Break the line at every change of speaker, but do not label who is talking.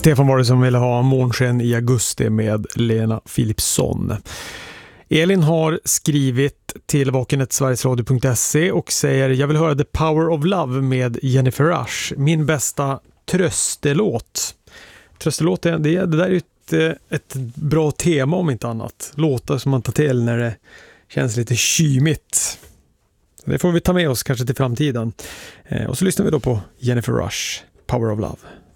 Stefan var det som ville ha Månsken i augusti med Lena Philipsson. Elin har skrivit till vakenetsverigesradio.se och säger: jag vill höra The Power of Love med Jennifer Rush. Min bästa tröstelåt. Tröstelåt, det där är ju ett bra tema om inte annat. Låtar som man tar till när det känns lite kymigt. Det får vi ta med oss kanske till framtiden. Och så lyssnar vi då på Jennifer Rush, Power of Love.